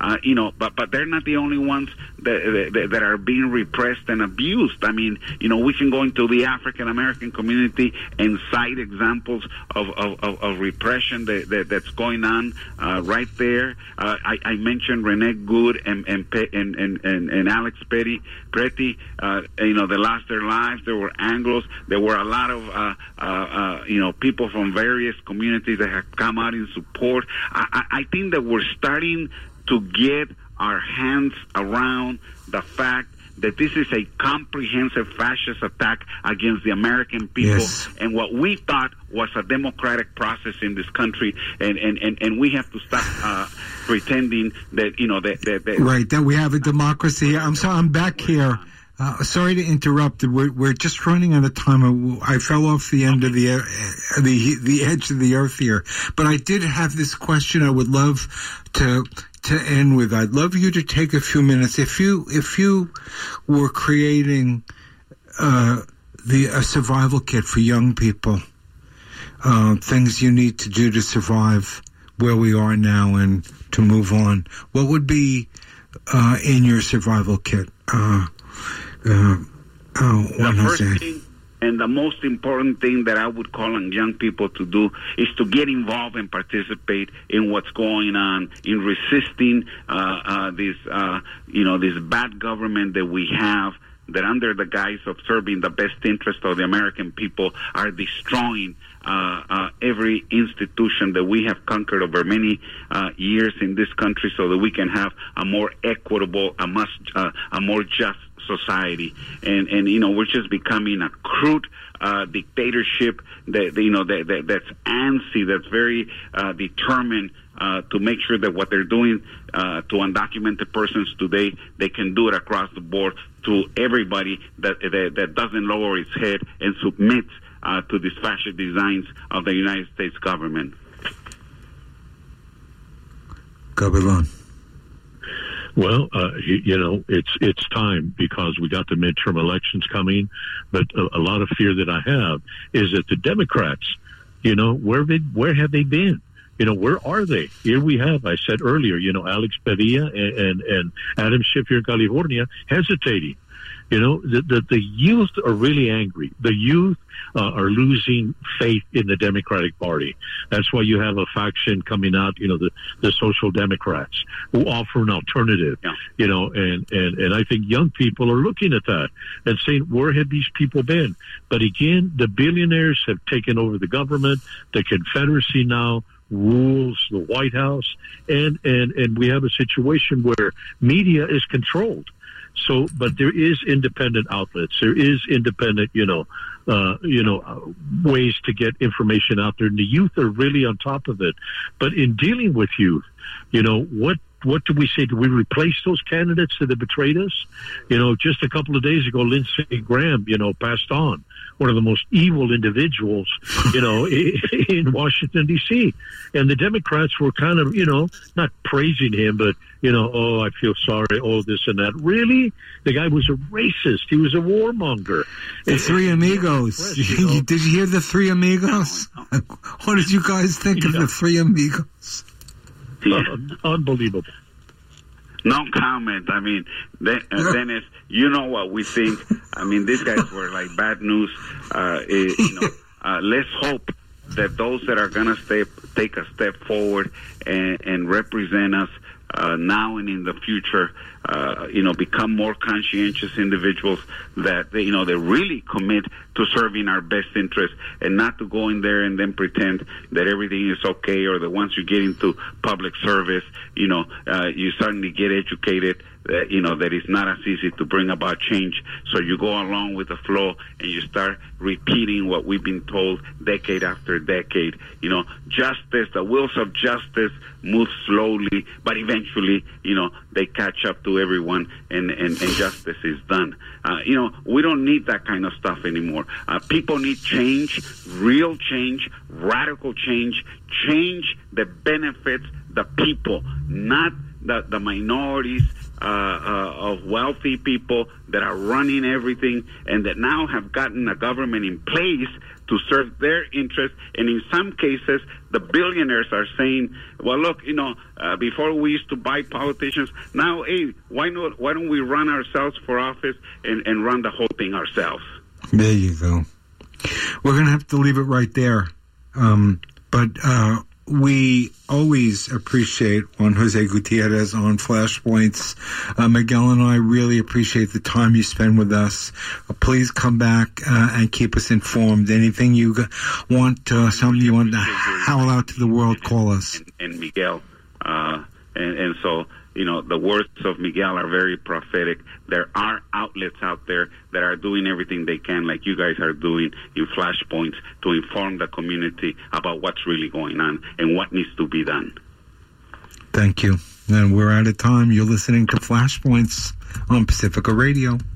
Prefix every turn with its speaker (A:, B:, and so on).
A: But they're not the only ones that are being repressed and abused. I mean, we can go into the African American community and cite examples of repression that's going on right there. I mentioned Renee Good and Alex Petty. They lost their lives. There were Anglos. There were a lot of people from various communities that have come out in support. I think that we're starting to get our hands around the fact that this is a comprehensive fascist attack against the American people, yes, and what we thought was a democratic process in this country, and we have to stop pretending that
B: that we have a democracy. I'm sorry, I'm back here. Sorry to interrupt. We're just running out of time. I fell off the end of the edge of the earth here, but I did have this question I would love to end with. I'd love you to take a few minutes. If you were creating a survival kit for young people, things you need to do to survive where we are now and to move on, what would be in your survival kit?
A: The first thing and the most important thing that I would call on young people to do is to get involved and participate in what's going on, in resisting this bad government that we have, that under the guise of serving the best interest of the American people are destroying every institution that we have conquered over many years in this country, so that we can have a more equitable, a more just society. And we're just becoming a crude dictatorship that's antsy, that's very determined to make sure that what they're doing to undocumented persons today, they can do it across the board to everybody that doesn't lower its head and submits to these fascist designs of the United States government.
B: Gavilan.
C: Well, it's time, because we got the midterm elections coming. But a lot of fear that I have is that the Democrats, where have they been? Where are they? Here we have, I said earlier, Alex Padilla and Adam Schiff here in California hesitating. The youth are really angry. The youth are losing faith in the Democratic Party. That's why you have a faction coming out, the Social Democrats, who offer an alternative, and I think young people are looking at that and saying, where have these people been? But again, the billionaires have taken over the government. The Confederacy now rules the White House, and we have a situation where media is controlled. So, but there is independent outlets. There is independent, ways to get information out there. And the youth are really on top of it. But in dealing with youth, what do we say? Do we replace those candidates that have betrayed us? Just a couple of days ago, Lindsey Graham, passed on. One of the most evil individuals, in Washington, D.C. And the Democrats were kind of, not praising him, but, oh, I feel sorry, oh, this and that. Really? The guy was a racist. He was a warmonger.
B: The Three Amigos. Did you hear the Three Amigos? What did you guys think of the Three Amigos?
C: Unbelievable.
A: No comment. I mean, Dennis, you know what we think. I mean, these guys were like bad news. Let's hope that those that are going to take a step forward and represent us now and in the future, become more conscientious individuals that, they really commit to serving our best interests, and not to go in there and then pretend that everything is okay, or that once you get into public service, you suddenly get educated, that it's not as easy to bring about change. So you go along with the flow and you start repeating what we've been told decade after decade. Justice, the wheels of justice move slowly, but eventually, they catch up to everyone, and justice is done. We don't need that kind of stuff anymore. People need change, real change, radical change that benefits the people, not the minorities of wealthy people that are running everything, and that now have gotten a government in place to serve their interests. And in some cases, the billionaires are saying, well, look, before we used to buy politicians, now, hey, why don't we run ourselves for office and run the whole thing ourselves?
B: There you go. We're going to have to leave it right there. But we always appreciate Juan Jose Gutierrez on Flashpoints. Miguel and I really appreciate the time you spend with us. Please come back and keep us informed. Anything you want, something you want to howl out to the world, call us.
A: And Miguel. And so, the words of Miguel are very prophetic. There are outlets out there that are doing everything they can, like you guys are doing in Flashpoints, to inform the community about what's really going on and what needs to be done.
B: Thank you. And we're out of time. You're listening to Flashpoints on Pacifica Radio.